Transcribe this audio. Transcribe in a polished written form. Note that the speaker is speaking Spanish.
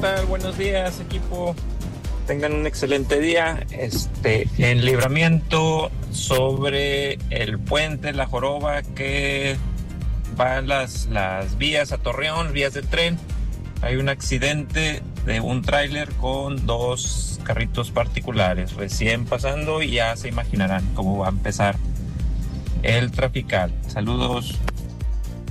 tal? Buenos días, equipo. Tengan un excelente día. En Libramiento, sobre el puente La Joroba que van las vías a Torreón, vías de tren. Hay un accidente de un tráiler con 2 carritos particulares recién pasando y ya se imaginarán cómo va a empezar el trafical. Saludos.